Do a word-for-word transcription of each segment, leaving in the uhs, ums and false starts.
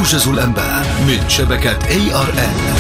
موجز الأنباء من شبكة إيه آر إن.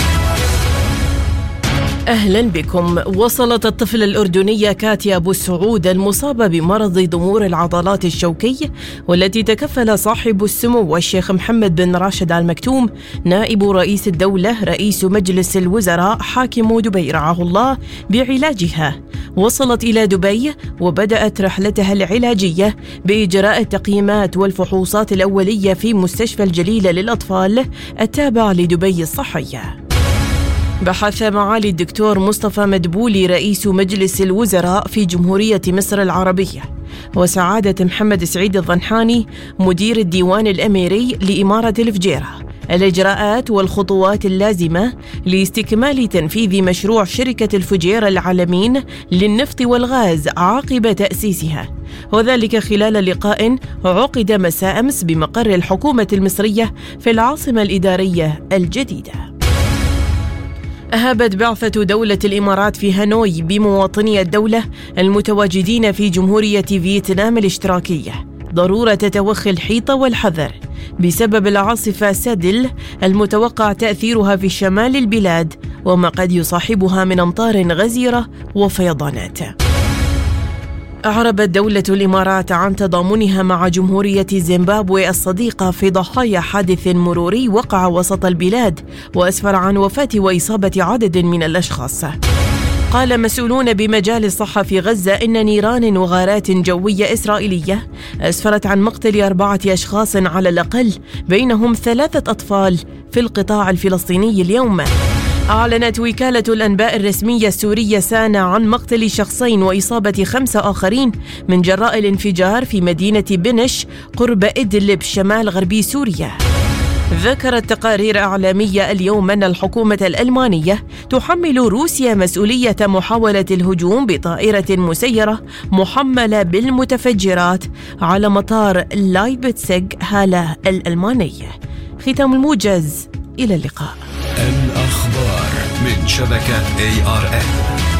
أهلا بكم. وصلت الطفلة الأردنية كاتيا أبو السعود المصابة بمرض ضمور العضلات الشوكي، والتي تكفل صاحب السمو الشيخ محمد بن راشد آل مكتوم نائب رئيس الدولة رئيس مجلس الوزراء حاكم دبي رعاه الله بعلاجها. وصلت إلى دبي وبدأت رحلتها العلاجية بإجراء التقييمات والفحوصات الأولية في مستشفى الجليلة للأطفال التابع لدبي الصحية. بحث معالي الدكتور مصطفى مدبولي رئيس مجلس الوزراء في جمهورية مصر العربية وسعادة محمد سعيد الضنحاني مدير الديوان الأميري لإمارة الفجيرة الإجراءات والخطوات اللازمة لاستكمال تنفيذ مشروع شركة الفجيرة العالمين للنفط والغاز عقب تأسيسها، وذلك خلال لقاء عقد مساء أمس بمقر الحكومة المصرية في العاصمة الإدارية الجديدة. أهابت بعثة دولة الإمارات في هانوي بمواطني الدولة المتواجدين في جمهورية فيتنام الاشتراكية ضرورة توخي الحيطة والحذر بسبب العاصفة سادل المتوقع تأثيرها في شمال البلاد وما قد يصاحبها من أمطار غزيرة وفيضانات. أعربت دولة الإمارات عن تضامنها مع جمهورية زيمبابوي الصديقة في ضحايا حادث مروري وقع وسط البلاد وأسفر عن وفاة وإصابة عدد من الأشخاص. قال مسؤولون بمجال الصحة في غزة إن نيران وغارات جوية إسرائيلية أسفرت عن مقتل أربعة أشخاص على الأقل بينهم ثلاثة أطفال في القطاع الفلسطيني اليوم. أعلنت وكالة الأنباء الرسمية السورية سانا عن مقتل شخصين وإصابة خمسة آخرين من جراء الانفجار في مدينة بنش قرب إدلب شمال غربي سوريا. ذكرت تقارير إعلامية اليوم أن الحكومة الألمانية تحمل روسيا مسؤولية محاولة الهجوم بطائرة مسيرة محملة بالمتفجرات على مطار لايبتسغ هالا الألماني. ختام الموجز، إلى اللقاء. الأخبار من شبكة إيه آر إن.